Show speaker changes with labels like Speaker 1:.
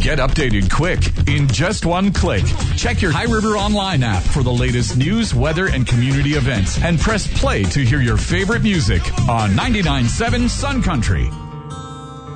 Speaker 1: Get updated quick in just one click. Check your High River Online app for the latest news, weather, and community events. And press play to hear your favorite music on 99.7 Sun Country.